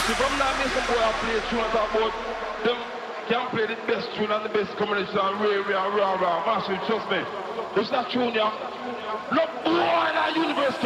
See, from now, me some boy I play tune and talk about them can play the best tune and the best combination and rah, massive, trust me. It's not tune, yeah. Look, boy, in the universe